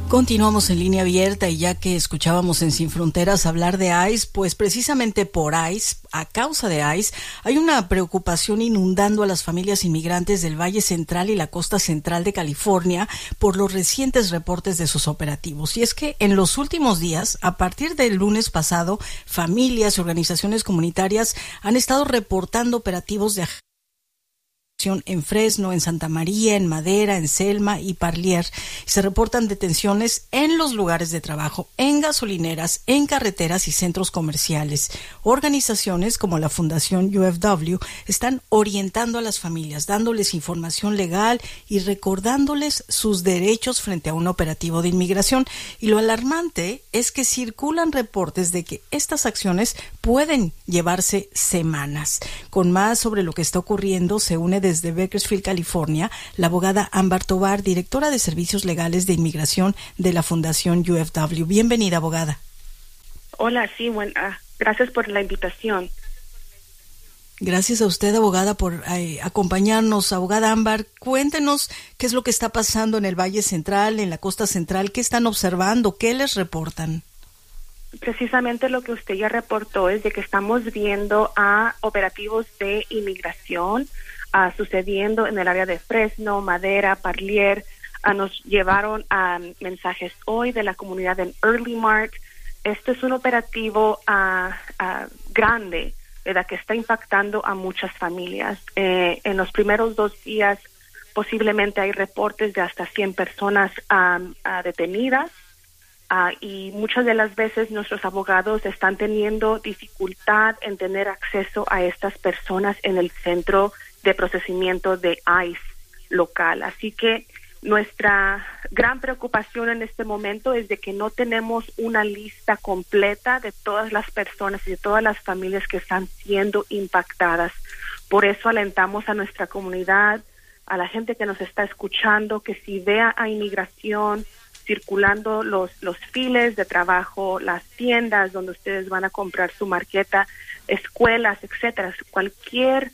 Continuamos en línea abierta y ya que escuchábamos en Sin Fronteras hablar de ICE, pues precisamente por ICE, a causa de ICE, hay una preocupación inundando a las familias inmigrantes del Valle Central y la costa central de California por los recientes reportes de sus operativos. Y es que en los últimos días, a partir del lunes pasado, familias y organizaciones comunitarias han estado reportando operativos de en Fresno, en Santa María, en Madera, en Selma y Parlier. Se reportan detenciones en los lugares de trabajo, en gasolineras, en carreteras y centros comerciales. Organizaciones como la Fundación UFW están orientando a las familias, dándoles información legal y recordándoles sus derechos frente a un operativo de inmigración. Y lo alarmante es que circulan reportes de que estas acciones pueden llevarse semanas. Con más sobre lo que está ocurriendo, se une desde Bakersfield, California, la abogada Ámbar Tovar, directora de Servicios Legales de Inmigración de la Fundación UFW. Bienvenida, abogada. Hola, sí, gracias por la invitación. Gracias a usted, abogada, por acompañarnos. Abogada Ámbar, cuéntenos qué es lo que está pasando en el Valle Central, en la costa central, qué están observando, qué les reportan. Precisamente lo que usted ya reportó es de que estamos viendo a operativos de inmigración sucediendo en el área de Fresno, Madera, Parlier. Nos llevaron mensajes hoy de la comunidad en Early Mart. Este es un operativo grande, ¿verdad?, que está impactando a muchas familias. En los primeros 2 días posiblemente hay reportes de hasta 100 personas detenidas. Y muchas de las veces nuestros abogados están teniendo dificultad en tener acceso a estas personas en el centro de procesamiento de ICE local. Así que nuestra gran preocupación en este momento es de que no tenemos una lista completa de todas las personas y de todas las familias que están siendo impactadas. Por eso alentamos a nuestra comunidad, a la gente que nos está escuchando, que si vea a inmigración circulando los files de trabajo, las tiendas donde ustedes van a comprar su marqueta, escuelas, etcétera, cualquier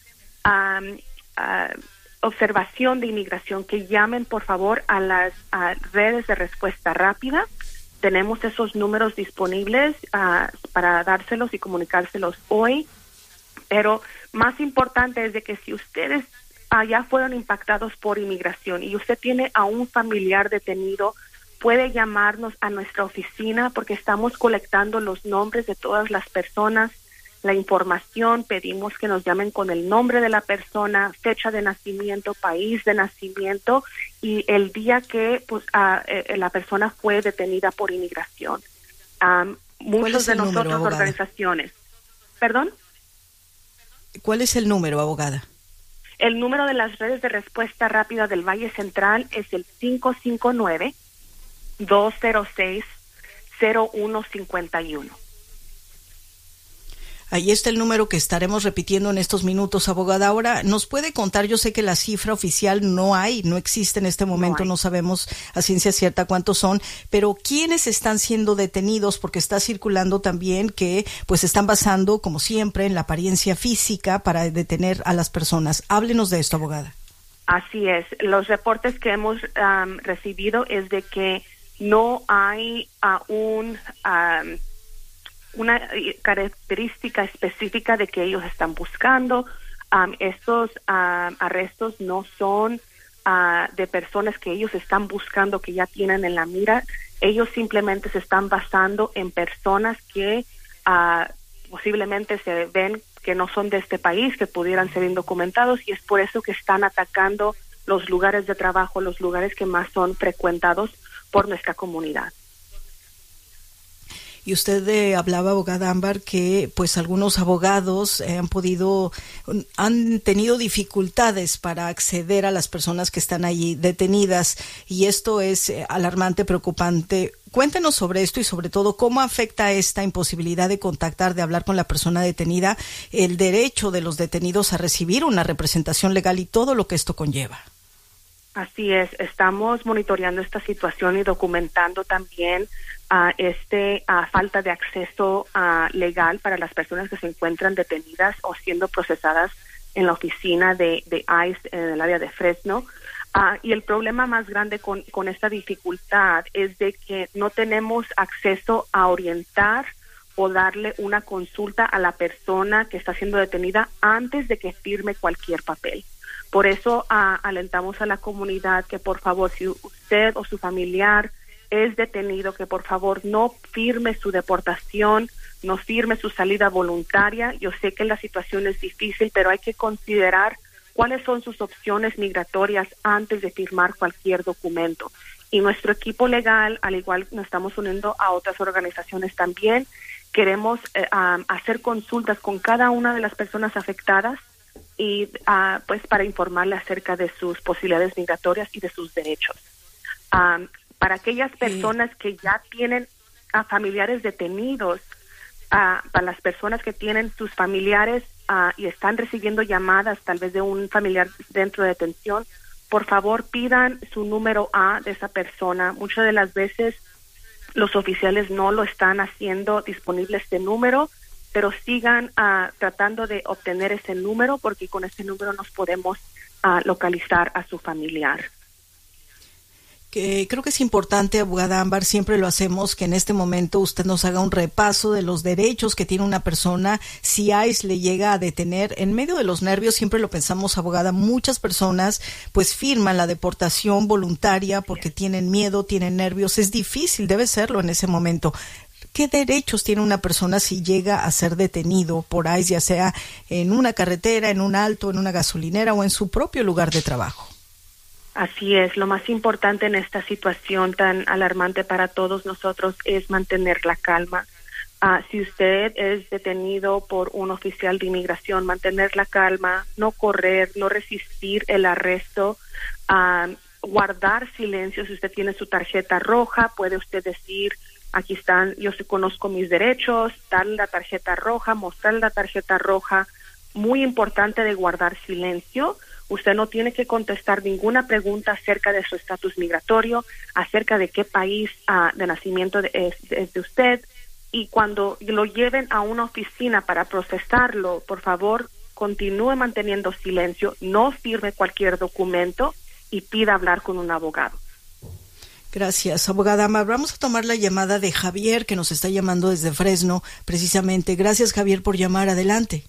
observación de inmigración, que llamen por favor a las redes de respuesta rápida. Tenemos esos números disponibles para dárselos y comunicárselos hoy, pero más importante es de que si ustedes ya fueron impactados por inmigración y usted tiene a un familiar detenido, puede llamarnos a nuestra oficina porque estamos colectando los nombres de todas las personas, la información. Pedimos que nos llamen con el nombre de la persona, fecha de nacimiento, país de nacimiento y el día que la persona fue detenida por inmigración. Muchos de nosotros, organizaciones. ¿Perdón? ¿Cuál es el número, abogada? El número de las redes de respuesta rápida del Valle Central es el 559-206-0151. Ahí está el número que estaremos repitiendo en estos minutos, abogada. Ahora, ¿nos puede contar? Yo sé que la cifra oficial no existe en este momento, no sabemos a ciencia cierta cuántos son, pero ¿quiénes están siendo detenidos? Porque está circulando también que pues están basando, como siempre, en la apariencia física para detener a las personas. Háblenos de esto, abogada. Así es. Los reportes que hemos recibido es de que no hay una característica específica de que ellos están buscando. Estos arrestos no son de personas que ellos están buscando, que ya tienen en la mira. Ellos simplemente se están basando en personas que posiblemente se ven que no son de este país, que pudieran ser indocumentados, y es por eso que están atacando los lugares de trabajo, los lugares que más son frecuentados por nuestra comunidad. Y usted hablaba, abogada Ámbar, que pues algunos abogados han tenido dificultades para acceder a las personas que están allí detenidas, y esto es alarmante, preocupante. Cuéntenos sobre esto y sobre todo cómo afecta esta imposibilidad de contactar, de hablar con la persona detenida, el derecho de los detenidos a recibir una representación legal y todo lo que esto conlleva. Así es, estamos monitoreando esta situación y documentando también falta de acceso legal para las personas que se encuentran detenidas o siendo procesadas en la oficina de ICE en el área de Fresno. Y el problema más grande con esta dificultad es de que no tenemos acceso a orientar o darle una consulta a la persona que está siendo detenida antes de que firme cualquier papel. Por eso alentamos a la comunidad que por favor, si usted o su familiar es detenido, que por favor no firme su deportación, no firme su salida voluntaria. Yo sé que la situación es difícil, pero hay que considerar cuáles son sus opciones migratorias antes de firmar cualquier documento. Y nuestro equipo legal, al igual nos estamos uniendo a otras organizaciones también, queremos hacer consultas con cada una de las personas afectadas y pues para informarle acerca de sus posibilidades migratorias y de sus derechos. Para aquellas personas que ya tienen a familiares detenidos, para las personas que tienen sus familiares y están recibiendo llamadas tal vez de un familiar dentro de detención, por favor pidan su número de esa persona. Muchas de las veces los oficiales no lo están haciendo disponible este número, pero sigan tratando de obtener ese número porque con ese número nos podemos localizar a su familiar. Creo que es importante, abogada Ámbar, siempre lo hacemos, que en este momento usted nos haga un repaso de los derechos que tiene una persona si ICE le llega a detener. En medio de los nervios, siempre lo pensamos, abogada, muchas personas pues firman la deportación voluntaria porque tienen miedo, tienen nervios. Es difícil, debe serlo en ese momento. ¿Qué derechos tiene una persona si llega a ser detenido por ICE, ya sea en una carretera, en un alto, en una gasolinera o en su propio lugar de trabajo? Así es, lo más importante en esta situación tan alarmante para todos nosotros es mantener la calma. Si usted es detenido por un oficial de inmigración, mantener la calma, no correr, no resistir el arresto, guardar silencio. Si usted tiene su tarjeta roja, puede usted decir, aquí están, yo sí conozco mis derechos, darle la tarjeta roja, mostrarle la tarjeta roja. Muy importante de guardar silencio. Usted no tiene que contestar ninguna pregunta acerca de su estatus migratorio, acerca de qué país de nacimiento es de usted. Y cuando lo lleven a una oficina para procesarlo, por favor, continúe manteniendo silencio, no firme cualquier documento y pida hablar con un abogado. Gracias, abogada Ámbar. Vamos a tomar la llamada de Javier, que nos está llamando desde Fresno, precisamente. Gracias, Javier, por llamar. Adelante.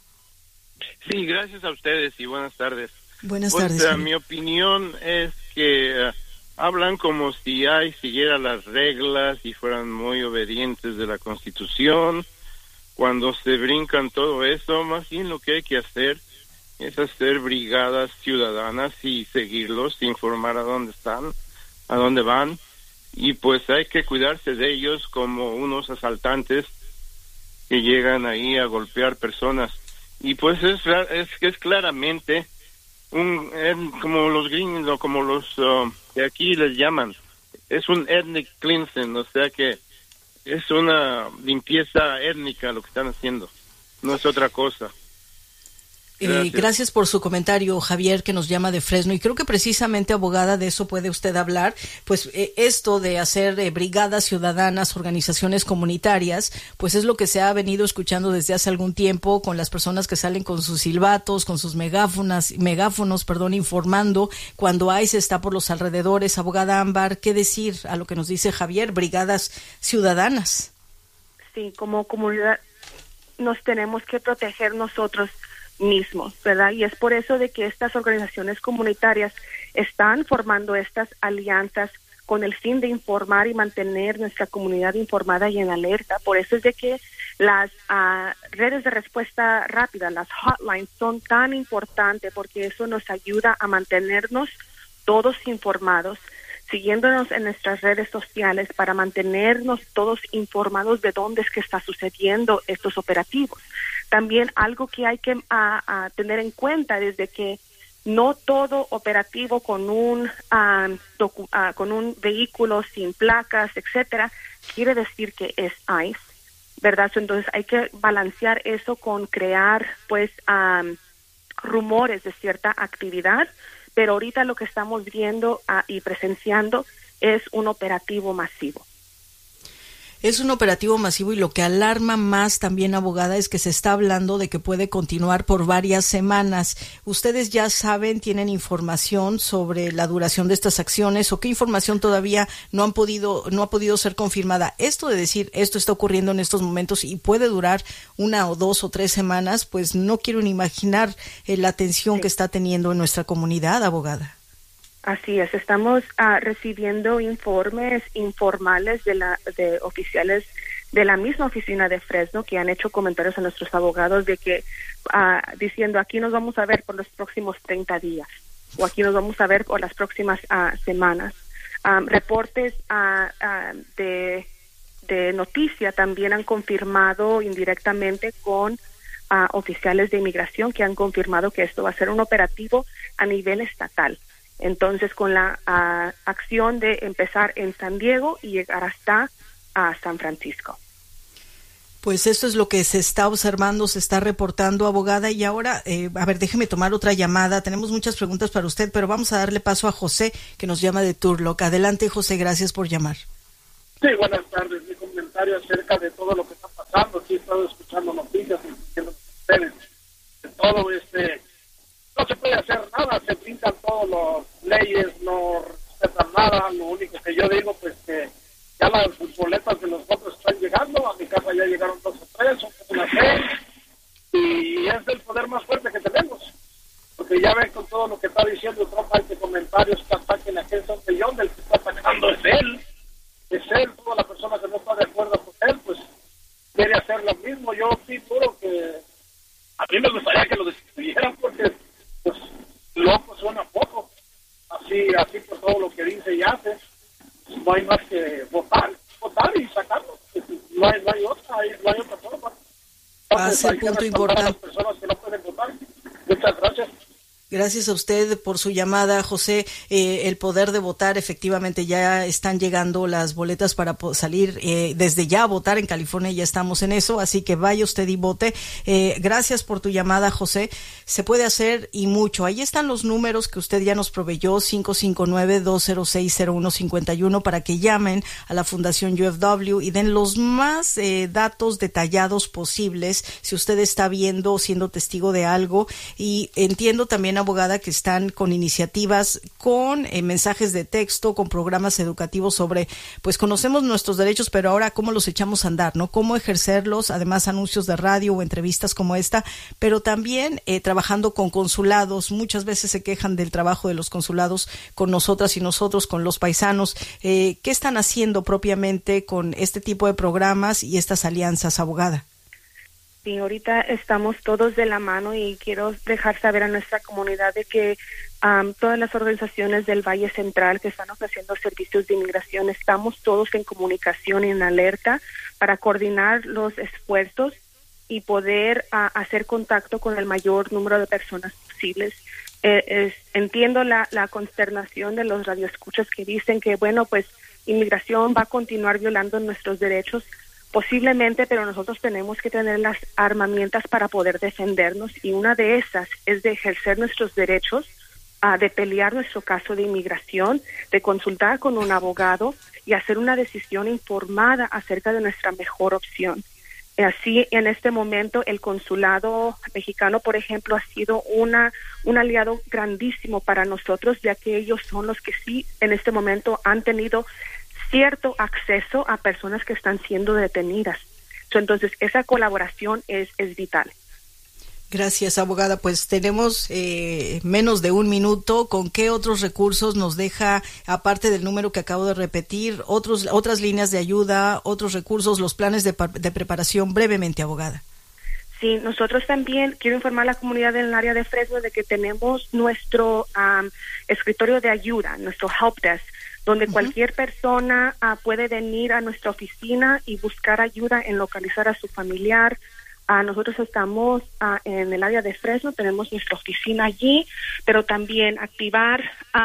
Sí, gracias a ustedes y buenas tardes. Buenas tardes. Mi opinión es que hablan como si siguiera las reglas y fueran muy obedientes de la Constitución. Cuando se brincan todo eso, más bien lo que hay que hacer es hacer brigadas ciudadanas y seguirlos, informar a dónde están, a dónde van, y pues hay que cuidarse de ellos como unos asaltantes que llegan ahí a golpear personas. Y pues es claramente como los gringos, como los de aquí les llaman, es un ethnic cleansing, o sea que es una limpieza étnica lo que están haciendo, no es otra cosa. Gracias por su comentario, Javier, que nos llama de Fresno, y creo que precisamente, abogada, de eso puede usted hablar, pues esto de hacer brigadas ciudadanas, organizaciones comunitarias, pues es lo que se ha venido escuchando desde hace algún tiempo con las personas que salen con sus silbatos, con sus megáfonos, informando cuando ICE está por los alrededores. Abogada Ámbar, ¿qué decir a lo que nos dice Javier? Brigadas ciudadanas. Sí, como comunidad nos tenemos que proteger nosotros mismos, ¿verdad? Y es por eso de que estas organizaciones comunitarias están formando estas alianzas con el fin de informar y mantener nuestra comunidad informada y en alerta. Por eso es de que las redes de respuesta rápida, las hotlines, son tan importantes, porque eso nos ayuda a mantenernos todos informados, siguiéndonos en nuestras redes sociales para mantenernos todos informados de dónde es que está sucediendo estos operativos. También algo que hay que tener en cuenta es de que no todo operativo con un vehículo sin placas, etcétera, quiere decir que es ICE, ¿verdad? Entonces hay que balancear eso con crear, pues, rumores de cierta actividad, pero ahorita lo que estamos viendo y presenciando es un operativo masivo. Es un operativo masivo y lo que alarma más también, abogada, es que se está hablando de que puede continuar por varias semanas. ¿Ustedes ya saben, tienen información sobre la duración de estas acciones o qué información todavía no ha podido ser confirmada? Esto de decir, esto está ocurriendo en estos momentos y puede durar 1 o 2 o 3 semanas, pues no quiero ni imaginar la atención que está teniendo en nuestra comunidad, abogada. Así es, estamos recibiendo informes informales de oficiales de la misma oficina de Fresno que han hecho comentarios a nuestros abogados de que diciendo aquí nos vamos a ver por los próximos 30 días o aquí nos vamos a ver por las próximas semanas. Reportes de noticia también han confirmado indirectamente con oficiales de inmigración que han confirmado que esto va a ser un operativo a nivel estatal. Entonces, con la acción de empezar en San Diego y llegar hasta San Francisco. Pues esto es lo que se está observando, se está reportando, abogada. Y ahora, a ver, déjeme tomar otra llamada. Tenemos muchas preguntas para usted, pero vamos a darle paso a José, que nos llama de Turlock. Adelante, José, gracias por llamar. Sí, buenas tardes. Mi comentario acerca de todo lo que está pasando. Sí, he estado escuchando noticias y diciendo ustedes de todo no se puede hacer nada, se brincan todas las leyes, no respetan nada. Lo único que yo digo, pues que ya las boletas de los votos están llegando, a mi casa ya llegaron 2 o 3, son como unas 6, y es el poder más fuerte que tenemos, porque ya ven con todo lo que está diciendo Trump, hay comentarios que ataquen a Henson Millón, del que está atacando es él, toda la persona que no está de acuerdo con él, pues quiere hacer lo mismo. Yo sí juro que a mí me gustaría que lo destituyeran, porque pues loco suena poco, así por todo lo que dice y hace. No hay más que votar y sacarlo. No hay otra forma. Hace el punto importante. Las personas que no pueden votar. Muchas gracias. Gracias a usted por su llamada, José. El poder de votar, efectivamente, ya están llegando las boletas para salir desde ya a votar. En California ya estamos en eso, así que vaya usted y vote. Gracias por tu llamada, José. Se puede hacer y mucho. Ahí están los números que usted ya nos proveyó, 559-206-0151, para que llamen a la Fundación UFW y den los más datos detallados posibles si usted está viendo o siendo testigo de algo. Y entiendo también, abogada, que están con iniciativas, con mensajes de texto, con programas educativos sobre, pues conocemos nuestros derechos, pero ahora cómo los echamos a andar, ¿no? Cómo ejercerlos, además anuncios de radio o entrevistas como esta, pero también trabajando con consulados. Muchas veces se quejan del trabajo de los consulados con nosotras y nosotros, con los paisanos. ¿Qué están haciendo propiamente con este tipo de programas y estas alianzas, abogada? Sí, ahorita estamos todos de la mano y quiero dejar saber a nuestra comunidad de que todas las organizaciones del Valle Central que están ofreciendo servicios de inmigración, estamos todos en comunicación y en alerta para coordinar los esfuerzos y poder hacer contacto con el mayor número de personas posibles. Entiendo la consternación de los radioescuchas que dicen que, bueno, pues inmigración va a continuar violando nuestros derechos. Posiblemente, pero nosotros tenemos que tener las herramientas para poder defendernos, y una de esas es de ejercer nuestros derechos, de pelear nuestro caso de inmigración, de consultar con un abogado y hacer una decisión informada acerca de nuestra mejor opción. Así, en este momento, el consulado mexicano, por ejemplo, ha sido un aliado grandísimo para nosotros, ya que ellos son los que sí, en este momento, han tenido cierto acceso a personas que están siendo detenidas. Entonces, esa colaboración es vital. Gracias, abogada. Pues tenemos menos de 1 minuto. ¿Con qué otros recursos nos deja, aparte del número que acabo de repetir, otras líneas de ayuda, otros recursos, los planes de preparación? Brevemente, abogada. Sí, nosotros también, quiero informar a la comunidad en el área de Fresno de que tenemos nuestro escritorio de ayuda, nuestro help desk, donde cualquier persona puede venir a nuestra oficina y buscar ayuda en localizar a su familiar. Nosotros estamos en el área de Fresno, tenemos nuestra oficina allí, pero también activar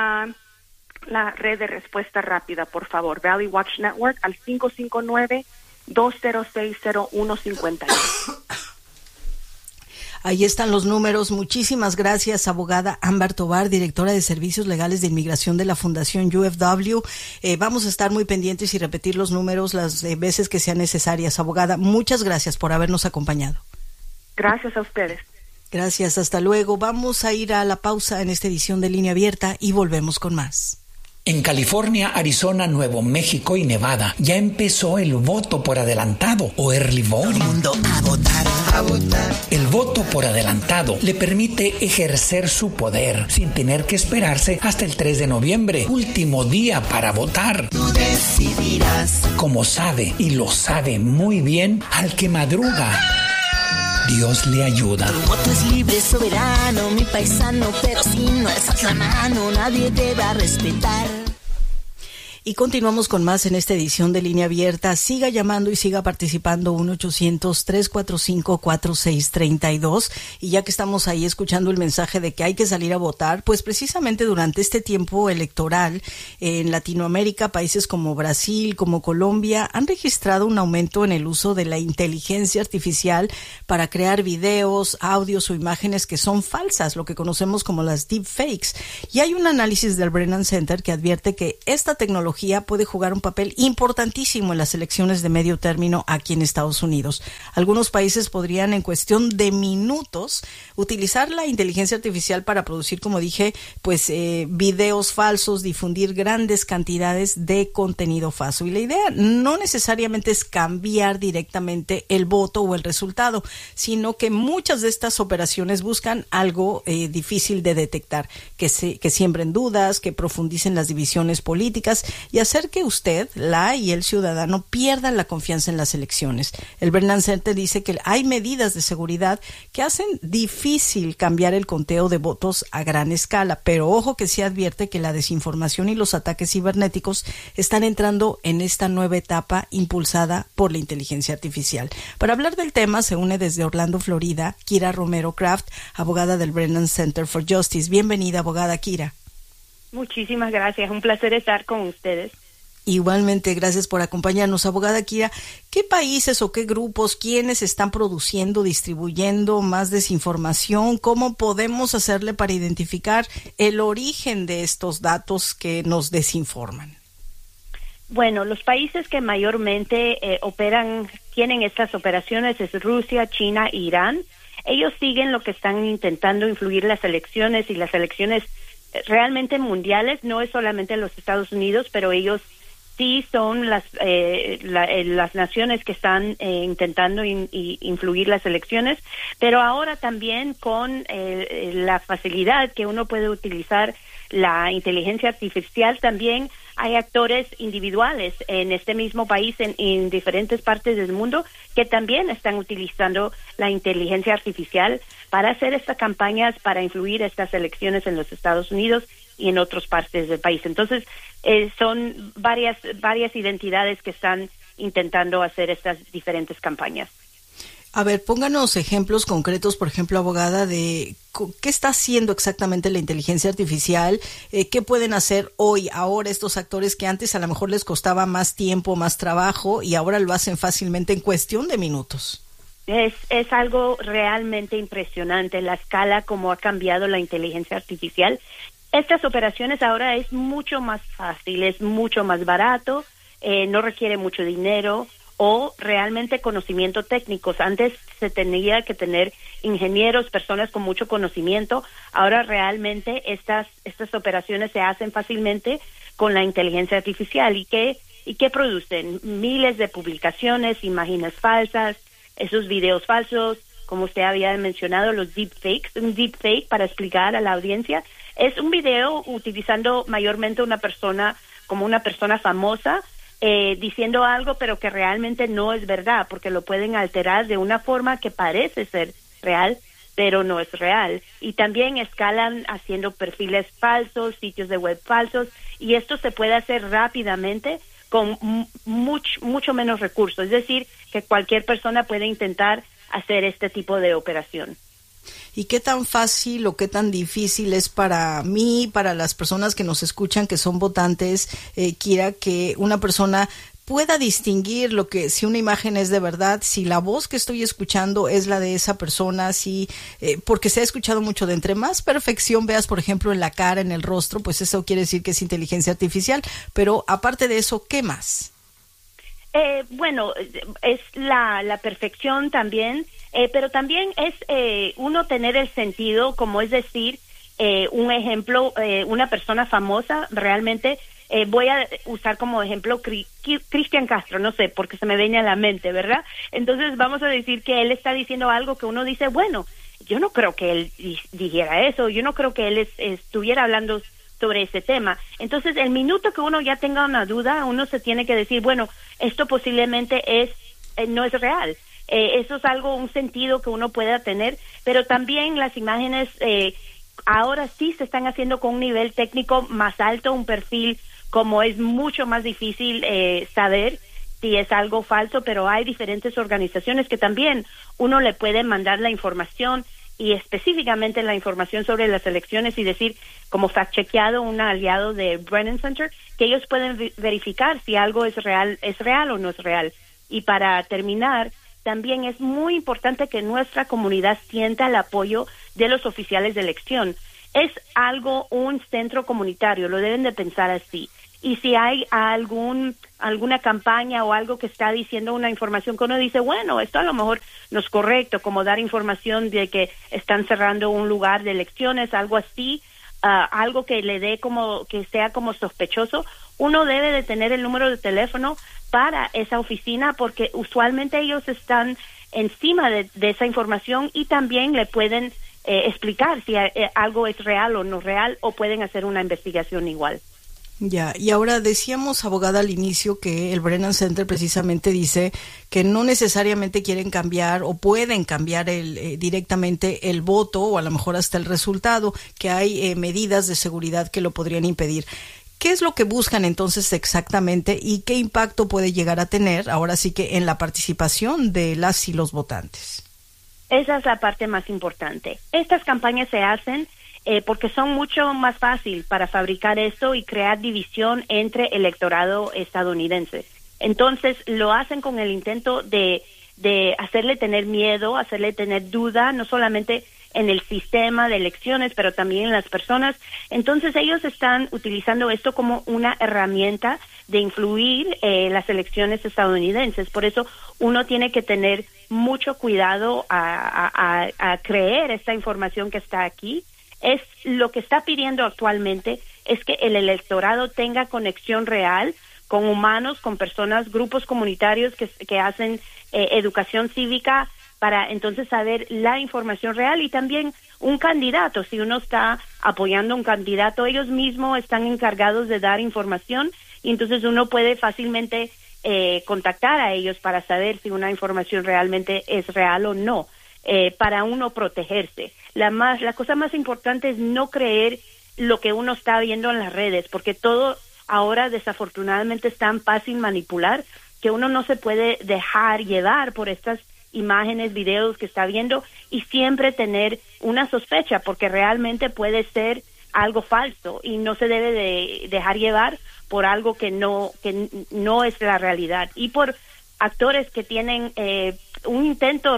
la red de respuesta rápida, por favor, Valley Watch Network, al 559-206-0151. Ahí están los números. Muchísimas gracias, abogada Ámbar Tovar, directora de Servicios Legales de Inmigración de la Fundación UFW. Vamos a estar muy pendientes y repetir los números las veces que sean necesarias. Abogada, muchas gracias por habernos acompañado. Gracias a ustedes. Gracias, hasta luego. Vamos a ir a la pausa en esta edición de Línea Abierta y volvemos con más. En California, Arizona, Nuevo México y Nevada ya empezó el voto por adelantado o early voting. Todo el mundo a votar, a votar. El voto por adelantado le permite ejercer su poder sin tener que esperarse hasta el 3 de noviembre, último día para votar. Tú decidirás. Como sabe, y lo sabe muy bien, al que madruga, Dios le ayuda. Tu voto es libre, soberano, mi paisano, pero si no alzas la mano, nadie te va a respetar. Y continuamos con más en esta edición de Línea Abierta. Siga llamando y siga participando 1-800-345-4632. Y ya que estamos ahí escuchando el mensaje de que hay que salir a votar, pues precisamente durante este tiempo electoral en Latinoamérica, países como Brasil, como Colombia, han registrado un aumento en el uso de la inteligencia artificial para crear videos, audios o imágenes que son falsas, lo que conocemos como las deepfakes. Y hay un análisis del Brennan Center que advierte que esta tecnología puede jugar un papel importantísimo en las elecciones de medio término aquí en Estados Unidos. Algunos países podrían, en cuestión de minutos, utilizar la inteligencia artificial para producir, como dije, pues videos falsos, difundir grandes cantidades de contenido falso. Y la idea no necesariamente es cambiar directamente el voto o el resultado, sino que muchas de estas operaciones buscan algo difícil de detectar, que siembren dudas, que profundicen las divisiones políticas y hacer que usted, la y el ciudadano, pierdan la confianza en las elecciones. El Brennan Center dice que hay medidas de seguridad que hacen difícil cambiar el conteo de votos a gran escala, pero ojo que se advierte que la desinformación y los ataques cibernéticos están entrando en esta nueva etapa impulsada por la inteligencia artificial. Para hablar del tema se une desde Orlando, Florida, Kira Romero Kraft, abogada del Brennan Center for Justice. Bienvenida, abogada Kira. Muchísimas gracias, un placer estar con ustedes. Igualmente, gracias por acompañarnos, abogada Kira. ¿Qué países o qué grupos, quiénes están produciendo, distribuyendo más desinformación? ¿Cómo podemos hacerle para identificar el origen de estos datos que nos desinforman? Bueno, los países que mayormente tienen estas operaciones es Rusia, China e Irán. Ellos siguen lo que están intentando influir las elecciones y las elecciones realmente mundiales, no es solamente los Estados Unidos, pero ellos sí son las naciones que están intentando influir las elecciones, pero ahora también con la facilidad que uno puede utilizar la inteligencia artificial, también hay actores individuales en este mismo país, en diferentes partes del mundo, que también están utilizando la inteligencia artificial para hacer estas campañas, para influir estas elecciones en los Estados Unidos y en otras partes del país. Entonces, son varias identidades que están intentando hacer estas diferentes campañas. A ver, pónganos ejemplos concretos, por ejemplo, abogada, de qué está haciendo exactamente la inteligencia artificial, qué pueden hacer ahora estos actores que antes a lo mejor les costaba más tiempo, más trabajo y ahora lo hacen fácilmente en cuestión de minutos. Es algo realmente impresionante la escala como ha cambiado la inteligencia artificial. Estas operaciones ahora es mucho más fácil, es mucho más barato, no requiere mucho dinero o realmente conocimiento técnicos. Antes se tenía que tener ingenieros, personas con mucho conocimiento. Ahora realmente estas operaciones se hacen fácilmente con la inteligencia artificial. ¿Y qué producen? Miles de publicaciones, imágenes falsas, esos videos falsos, como usted había mencionado, los deepfakes. Un deepfake, para explicar a la audiencia, es un video utilizando mayormente una persona famosa, diciendo algo pero que realmente no es verdad, porque lo pueden alterar de una forma que parece ser real, pero no es real. Y también escalan haciendo perfiles falsos, sitios de web falsos, y esto se puede hacer rápidamente con mucho menos recursos. Es decir, que cualquier persona puede intentar hacer este tipo de operación. ¿Y qué tan fácil o qué tan difícil es para mí, para las personas que nos escuchan, que son votantes, Kira, que una persona pueda distinguir si una imagen es de verdad, si la voz que estoy escuchando es la de esa persona, porque se ha escuchado mucho de entre más perfección veas, por ejemplo, en la cara, en el rostro, pues eso quiere decir que es inteligencia artificial, pero aparte de eso, ¿qué más? Bueno, es la perfección también, pero también es uno tener el sentido, como es decir, un ejemplo, una persona famosa, realmente, voy a usar como ejemplo Cristian Castro, no sé, porque se me viene a la mente, ¿verdad? Entonces vamos a decir que él está diciendo algo que uno dice, bueno, yo no creo que él dijera eso, yo no creo que él estuviera hablando sobre ese tema. Entonces, el minuto que uno ya tenga una duda, uno se tiene que decir, bueno, esto posiblemente no es real. Eso es un sentido que uno pueda tener, pero también las imágenes ahora sí se están haciendo con un nivel técnico más alto, un perfil como es mucho más difícil saber si es algo falso, pero hay diferentes organizaciones que también uno le puede mandar la información y específicamente la información sobre las elecciones y decir, como fact-chequeado, un aliado de Brennan Center, que ellos pueden verificar si algo es real o no es real. Y para terminar, también es muy importante que nuestra comunidad sienta el apoyo de los oficiales de elección. Es un centro comunitario, lo deben de pensar así. Y si hay alguna campaña o algo que está diciendo una información que uno dice, bueno, esto a lo mejor no es correcto, como dar información de que están cerrando un lugar de elecciones, algo así, algo que le dé que sea como sospechoso, uno debe de tener el número de teléfono para esa oficina, porque usualmente ellos están encima de esa información y también le pueden explicar si algo es real o no real, o pueden hacer una investigación igual. Ya, y ahora decíamos, abogada, al inicio que el Brennan Center precisamente dice que no necesariamente quieren cambiar o pueden cambiar directamente el voto o a lo mejor hasta el resultado, que hay medidas de seguridad que lo podrían impedir. ¿Qué es lo que buscan entonces exactamente y qué impacto puede llegar a tener ahora sí que en la participación de las y los votantes? Esa es la parte más importante. Estas campañas se hacen porque son mucho más fácil para fabricar esto y crear división entre el electorado estadounidense. Entonces, lo hacen con el intento de hacerle tener miedo, hacerle tener duda, no solamente en el sistema de elecciones, pero también en las personas. Entonces, ellos están utilizando esto como una herramienta de influir las elecciones estadounidenses. Por eso, uno tiene que tener mucho cuidado a creer esta información que está aquí. Es lo que está pidiendo actualmente es que el electorado tenga conexión real con humanos, con personas, grupos comunitarios que hacen educación cívica para entonces saber la información real, y también un candidato, si uno está apoyando a un candidato, ellos mismos están encargados de dar información y entonces uno puede fácilmente contactar a ellos para saber si una información realmente es real o no. Para uno protegerse. La cosa más importante es no creer lo que uno está viendo en las redes, porque todo ahora desafortunadamente es tan fácil manipular que uno no se puede dejar llevar por estas imágenes, videos que está viendo, y siempre tener una sospecha, porque realmente puede ser algo falso y no se debe de dejar llevar por algo que no es la realidad. Y por actores que tienen un intento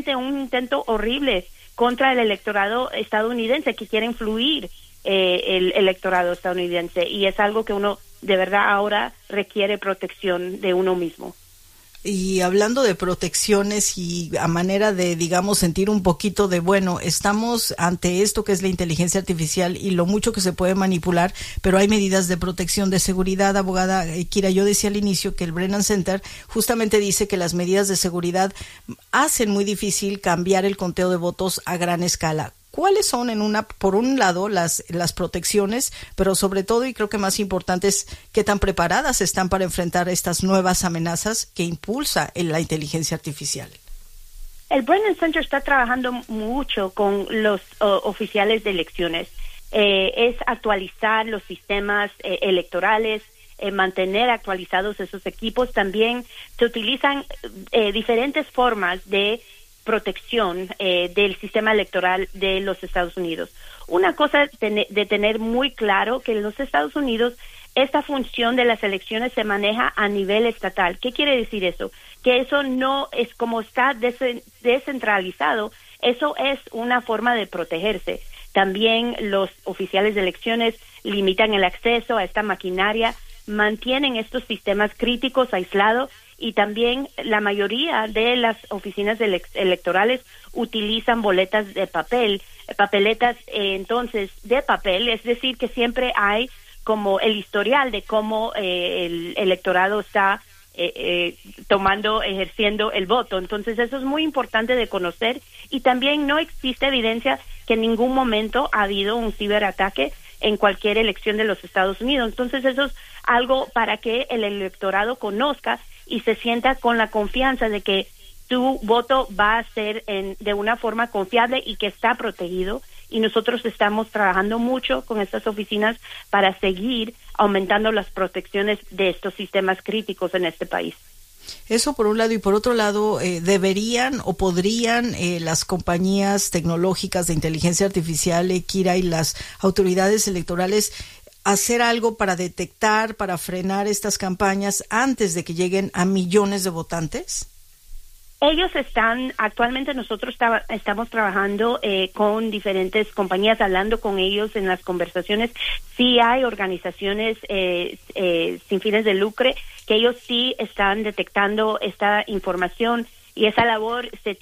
horrible contra el electorado estadounidense, que quiere influir el electorado estadounidense, y es algo que uno de verdad ahora requiere protección de uno mismo. Y hablando de protecciones y a manera de, digamos, sentir un poquito de, bueno, estamos ante esto que es la inteligencia artificial y lo mucho que se puede manipular, pero hay medidas de protección, de seguridad, abogada Kira. Yo decía al inicio que el Brennan Center justamente dice que las medidas de seguridad hacen muy difícil cambiar el conteo de votos a gran escala. ¿Cuáles son por un lado las protecciones, pero sobre todo, y creo que más importante, es qué tan preparadas están para enfrentar estas nuevas amenazas que impulsa la inteligencia artificial? El Brennan Center está trabajando mucho con los oficiales de elecciones. Es actualizar los sistemas electorales, mantener actualizados esos equipos. También se utilizan diferentes formas de protección del sistema electoral de los Estados Unidos. Una cosa de tener muy claro que en los Estados Unidos esta función de las elecciones se maneja a nivel estatal. ¿Qué quiere decir eso? Que eso no es como está descentralizado, eso es una forma de protegerse. También los oficiales de elecciones limitan el acceso a esta maquinaria, mantienen estos sistemas críticos aislados y también la mayoría de las oficinas electorales utilizan boletas de papel, papeletas entonces de papel, es decir que siempre hay como el historial de cómo el electorado está ejerciendo el voto. Entonces eso es muy importante de conocer y también no existe evidencia que en ningún momento ha habido un ciberataque en cualquier elección de los Estados Unidos. Entonces eso es algo para que el electorado conozca y se sienta con la confianza de que tu voto va a ser de una forma confiable y que está protegido. Y nosotros estamos trabajando mucho con estas oficinas para seguir aumentando las protecciones de estos sistemas críticos en este país. Eso por un lado, y por otro lado, ¿deberían o podrían las compañías tecnológicas de inteligencia artificial, Kira, y las autoridades electorales hacer algo para detectar, para frenar estas campañas antes de que lleguen a millones de votantes? Ellos actualmente nosotros estamos trabajando con diferentes compañías, hablando con ellos en las conversaciones. Sí hay organizaciones sin fines de lucro que ellos sí están detectando esta información y esa labor se